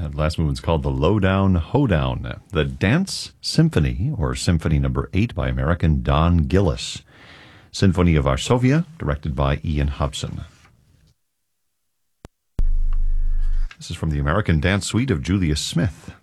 last movement's called The Lowdown Hoedown. The Dance Symphony, or Symphony Number 8 by American Don Gillis. Symphony of Varsovia, directed by Ian Hobson. This is from the American Dance Suite of Julius Smith.